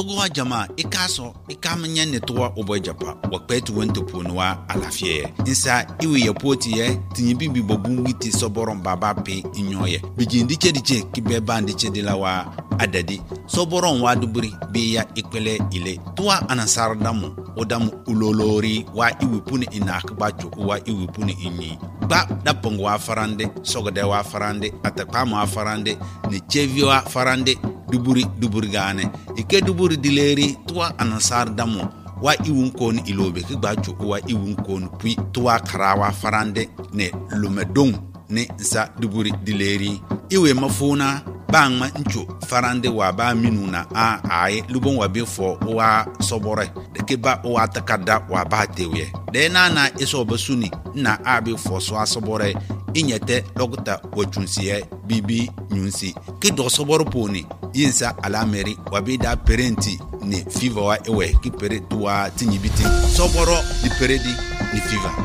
togo wa jama ikaso ikamnya ne to obo japa wa kwetu wento ponwa alafie insa iwe ye poti ye tinyibi bi bobu witi soboron baba pe inyoye bijindi chediche kibe bandi chedila wa adadi soboron wa duburi be ya ikpele ile tuwa anasar damu odamu ulolori wa iwe puni inakbacho wa iwe puni inyi ba dapongo wa farande sogode wa farande atakpama wa farande ni chevio wa farande duburi gane ike duburi dileri tuwa anasar damu wa iwun kon ilobe kigbacho wa iwun kon pui tuwa karawa farande ne lumedong ne za duburi dileri iwe mafuna bangma ncho farande wa ba minuna ai lubon wa befo wa sobore de ke ba wa takada wa ba tewe de na iso basuni na abi fo so asobore inyete logta wachunsiye bibi nyunsi ke do soboro poni yinsa alameri wa be da parenti ne fever wa ewe ki pere tuwa tinyibiti soboro di peredi ni fever